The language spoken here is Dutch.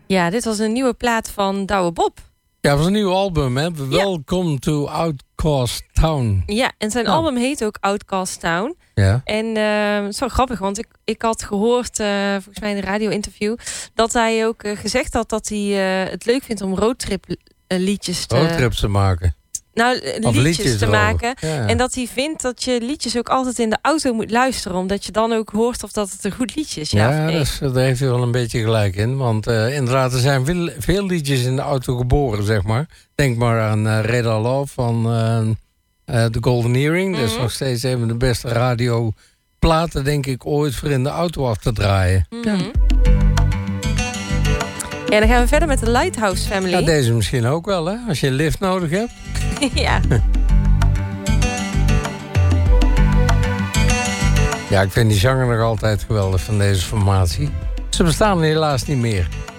Ja, dit was een nieuwe plaat van Douwe Bob. Ja, het was een nieuw album, hè? Welcome to Outcast Town. Ja, en zijn album heet ook Outcast Town. Ja. En het is wel grappig, want ik had gehoord, volgens mij in een radio-interview, dat hij ook gezegd had dat hij het leuk vindt om roadtrips te maken. Nou, liedjes te maken. Ja. En dat hij vindt dat je liedjes ook altijd in de auto moet luisteren. Omdat je dan ook hoort of dat het een goed liedje is. Ja, daar heeft hij wel een beetje gelijk in. Want inderdaad, er zijn veel liedjes in de auto geboren, zeg maar. Denk maar aan Reda Love van The Golden Earring. Dat is nog steeds een van de beste radioplaten, denk ik, ooit voor in de auto af te draaien. Ja. Ja, dan gaan we verder met de Lighthouse Family. Ja, deze misschien ook wel, hè? Als je een lift nodig hebt. Ja. Ja, ik vind die zanger nog altijd geweldig van deze formatie. Ze bestaan helaas niet meer.